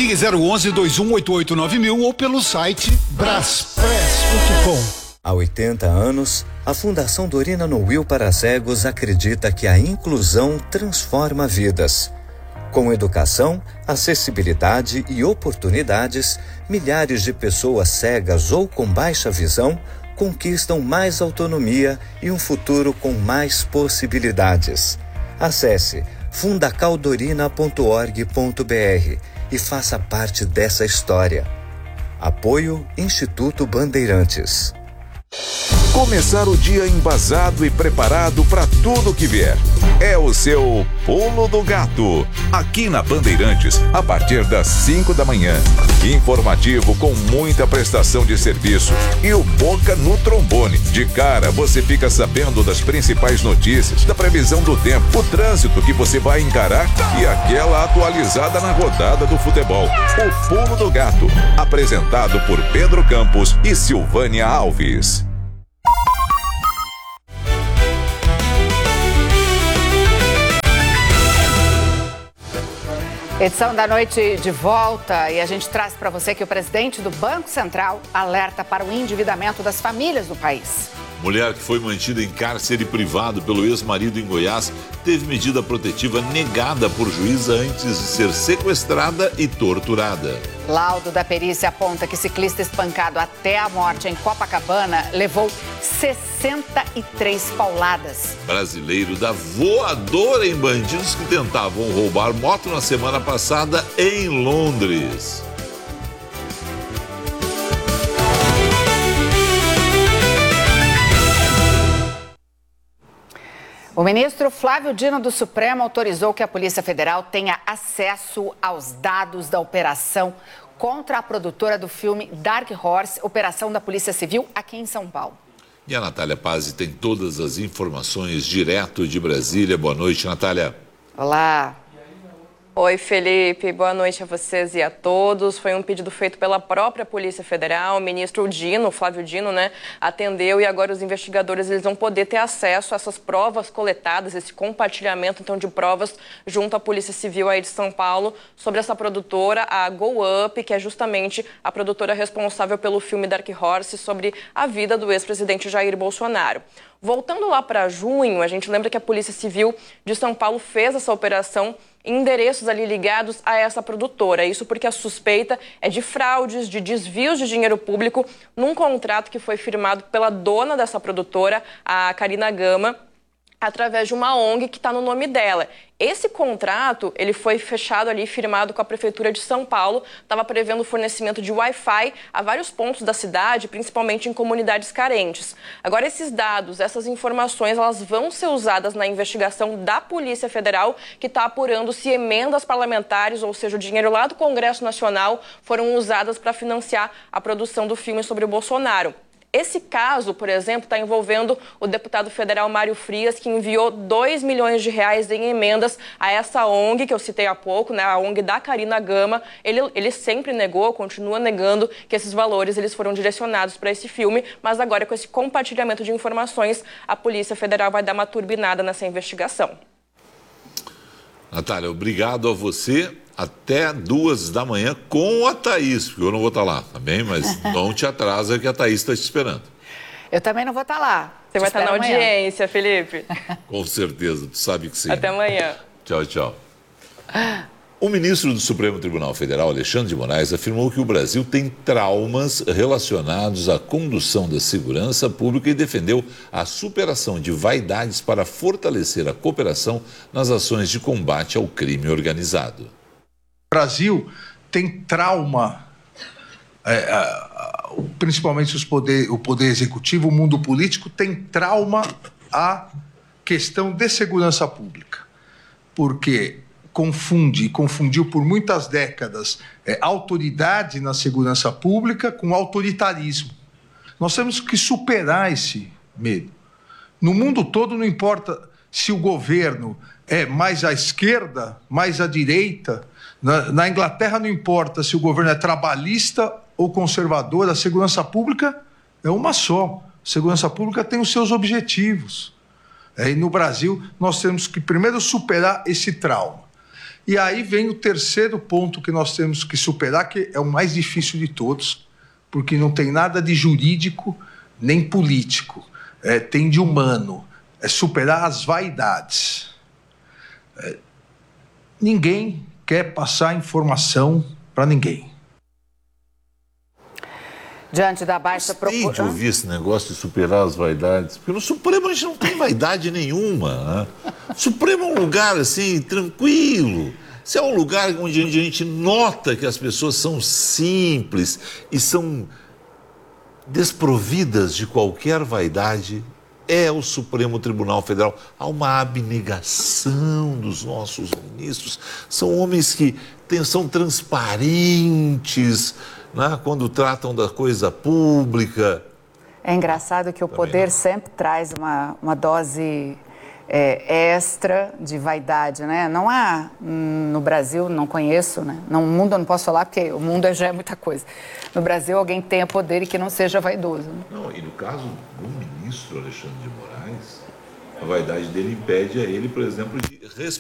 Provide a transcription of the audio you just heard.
Ligue 011-2188-9000 ou pelo site braspress.com. Há 80 anos, a Fundação Dorina Noil para Cegos acredita que a inclusão transforma vidas. Com educação, acessibilidade e oportunidades, milhares de pessoas cegas ou com baixa visão conquistam mais autonomia e um futuro com mais possibilidades. Acesse fundacaldorina.org.br e faça parte dessa história. Apoio Instituto Bandeirantes. Começar o dia embasado e preparado para tudo que vier. É o seu Pulo do Gato. Aqui na Bandeirantes, a partir das 5 da manhã. Informativo com muita prestação de serviço. E o Boca no trombone. De cara, você fica sabendo das principais notícias, da previsão do tempo, o trânsito que você vai encarar e aquela atualizada na rodada do futebol. O Pulo do Gato. Apresentado por Pedro Campos e Silvânia Alves. Edição da noite de volta e a gente traz para você que o presidente do Banco Central alerta para o endividamento das famílias no país. Mulher que foi mantida em cárcere privado pelo ex-marido em Goiás teve medida protetiva negada por juíza antes de ser sequestrada e torturada. Laudo da perícia aponta que ciclista espancado até a morte em Copacabana levou 63 pauladas. Brasileiro dá voadora em bandidos que tentavam roubar moto na semana passada em Londres. O ministro Flávio Dino do Supremo autorizou que a Polícia Federal tenha acesso aos dados da operação contra a produtora do filme Dark Horse, operação da Polícia Civil aqui em São Paulo. E a Natália Pazzi tem todas as informações direto de Brasília. Boa noite, Natália. Olá. Oi, Felipe. Boa noite a vocês e a todos. Foi um pedido feito pela própria Polícia Federal. O ministro Dino, Flávio Dino, atendeu e agora os investigadores eles vão poder ter acesso a essas provas coletadas, esse compartilhamento então de provas junto à Polícia Civil aí de São Paulo sobre essa produtora, a Go Up, que é justamente a produtora responsável pelo filme Dark Horse sobre a vida do ex-presidente Jair Bolsonaro. Voltando lá para junho, a gente lembra que a Polícia Civil de São Paulo fez essa operação em endereços ali ligados a essa produtora. Isso porque a suspeita é de fraudes, de desvios de dinheiro público num contrato que foi firmado pela dona dessa produtora, a Karina Gama, através de uma ONG que está no nome dela. Esse contrato, ele foi fechado ali, firmado com a Prefeitura de São Paulo, estava prevendo o fornecimento de Wi-Fi a vários pontos da cidade, principalmente em comunidades carentes. Agora, esses dados, essas informações, elas vão ser usadas na investigação da Polícia Federal, que está apurando se emendas parlamentares, ou seja, o dinheiro lá do Congresso Nacional, foram usadas para financiar a produção do filme sobre o Bolsonaro. Esse caso, por exemplo, está envolvendo o deputado federal Mário Frias, que enviou R$2 milhões em emendas a essa ONG, que eu citei há pouco, a ONG da Karina Gama. Ele sempre negou, continua negando que esses valores eles foram direcionados para esse filme, mas agora com esse compartilhamento de informações, a Polícia Federal vai dar uma turbinada nessa investigação. Natália, obrigado a você. Até 2 da manhã com a Thaís, porque eu não vou estar lá, tá bem? Mas não te atrasa que a Thaís está te esperando. Eu também não vou estar lá. Você vai estar na audiência, Felipe. Com certeza, tu sabe que sim. Até amanhã. Tchau, tchau. O ministro do Supremo Tribunal Federal, Alexandre de Moraes, afirmou que o Brasil tem traumas relacionados à condução da segurança pública e defendeu a superação de vaidades para fortalecer a cooperação nas ações de combate ao crime organizado. O Brasil tem trauma, principalmente o poder executivo, o mundo político tem trauma à questão de segurança pública, porque confundiu por muitas décadas autoridade na segurança pública com autoritarismo. Nós temos que superar esse medo. No mundo todo, não importa se o governo é mais à esquerda, mais à direita. Na Inglaterra não importa se o governo é trabalhista ou conservador, a segurança pública é uma só. A segurança pública tem os seus objetivos. E no Brasil nós temos que primeiro superar esse trauma. E aí vem o terceiro ponto que nós temos que superar, que é o mais difícil de todos, porque não tem nada de jurídico nem político, tem de humano, é superar as vaidades. Ninguém quer passar informação para ninguém. Diante da baixa Gostei de procura... ouvir esse negócio de superar as vaidades, porque no Supremo a gente não tem vaidade nenhuma, né? O Supremo é um lugar, assim, tranquilo. Se é um lugar onde a gente nota que as pessoas são simples e são desprovidas de qualquer vaidade, é o Supremo Tribunal Federal. Há uma abnegação dos nossos ministros. São homens que são transparentes, né, quando tratam da coisa pública. É engraçado que o poder sempre traz uma dose extra de vaidade, né? Não há, no Brasil, não conheço, né? No mundo eu não posso falar, porque o mundo já é muita coisa. No Brasil, alguém tenha poder e que não seja vaidoso. Né? Não, e no caso do ministro Alexandre de Moraes, a vaidade dele impede a ele, por exemplo, de